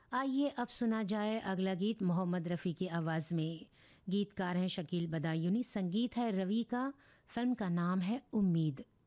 आइए अब सुना जाए अगला गीत मोहम्मद रफ़ी की आवाज़ में। गीतकार हैं शकील बदायूनी, संगीत है रवि का, फिल्म का नाम है उम्मीद।